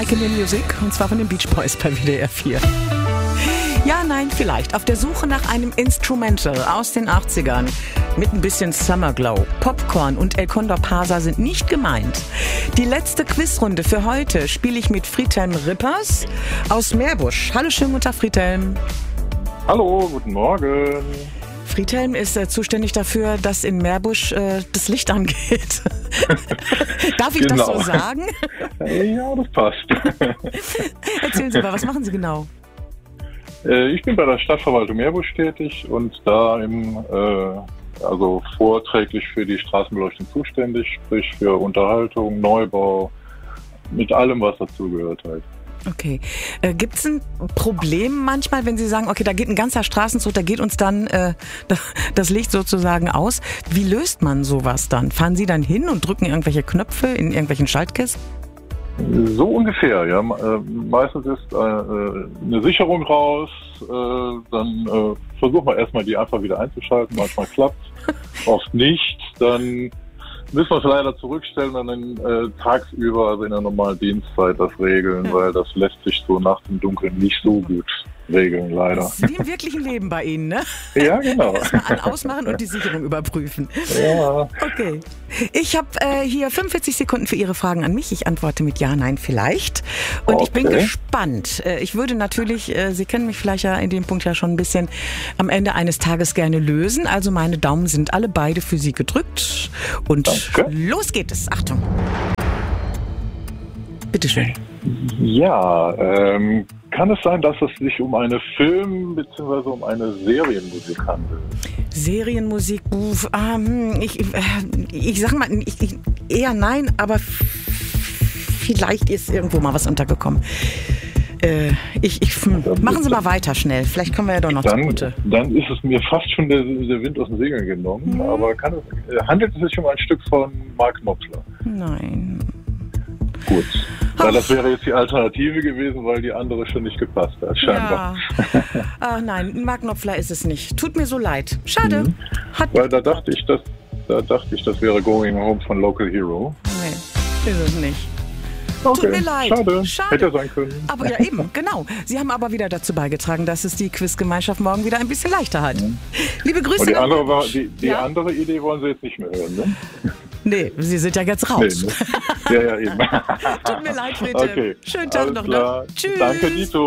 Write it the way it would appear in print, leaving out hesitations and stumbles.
Like in the Music, und zwar von den Beach Boys bei WDR 4. Ja, nein, vielleicht. Auf der Suche nach einem Instrumental aus den 80ern mit ein bisschen Summer Glow. Popcorn und El Condor Pasa sind nicht gemeint. Die letzte Quizrunde für heute spiele ich mit Friedhelm Rippers aus Meerbusch. Hallo, schönen guten Tag, Friedhelm. Hallo, guten Morgen. Friedhelm ist zuständig dafür, dass in Meerbusch das Licht angeht. Darf ich das so sagen? Ja, das passt. Erzählen Sie mal, was machen Sie genau? Ich bin bei der Stadtverwaltung Meerbusch tätig und da also vorträglich für die Straßenbeleuchtung zuständig, sprich für Unterhaltung, Neubau, mit allem, was dazugehört halt. Okay. Gibt es ein Problem manchmal, wenn Sie sagen, okay, da geht ein ganzer Straßenzug, da geht uns dann das Licht sozusagen aus. Wie löst man sowas dann? Fahren Sie dann hin und drücken irgendwelche Knöpfe in irgendwelchen Schaltkästen? So ungefähr, ja. Meistens ist eine Sicherung raus, dann versuchen wir erstmal die einfach wieder einzuschalten. Manchmal klappt oft nicht. Dann müssen wir es leider zurückstellen und dann tagsüber, also in der normalen Dienstzeit, das regeln, weil das lässt sich so nachts im Dunkeln nicht so gut regeln, leider. Das ist wie im wirklichen Leben bei Ihnen, ne? Ja, genau. Erstmal an ausmachen und die Sicherung überprüfen. Ja. Okay. Ich habe hier 45 Sekunden für Ihre Fragen an mich. Ich antworte mit Ja, Nein, vielleicht. Und ich bin gespannt. Ich würde natürlich, Sie kennen mich vielleicht ja in dem Punkt ja schon ein bisschen, am Ende eines Tages gerne lösen. Also meine Daumen sind alle beide für Sie gedrückt. Und los geht es. Achtung. Bitteschön. Ja, kann es sein, dass es sich um eine Film- bzw. um eine Serienmusik handelt? Serienmusik, ich sag mal, eher nein, aber vielleicht ist irgendwo mal was untergekommen. Machen Sie mal weiter schnell, vielleicht kommen wir ja doch noch zugute. Dann ist es mir fast schon der Wind aus den Segeln genommen, aber handelt es sich um ein Stück von Mark Knopfler? Nein. Gut. Weil das wäre jetzt die Alternative gewesen, weil die andere schon nicht gepasst hat, scheinbar. Ja. Ach nein, Mark Knopfler ist es nicht. Tut mir so leid. Schade. Weil da dachte ich, das wäre Going Home von Local Hero. Nee, ist es nicht. Okay. Tut mir leid. Schade. Hätte sein können. Aber ja eben, genau. Sie haben aber wieder dazu beigetragen, dass es die Quizgemeinschaft morgen wieder ein bisschen leichter hat. Liebe Grüße. Und die andere Idee wollen Sie jetzt nicht mehr hören, ne? Nee, Sie sind ja jetzt raus. Nee, ne? Ja, eben. Tut mir leid, Friedhelm. Okay. Schönen Tag noch. Klar. Tschüss. Danke, Dito.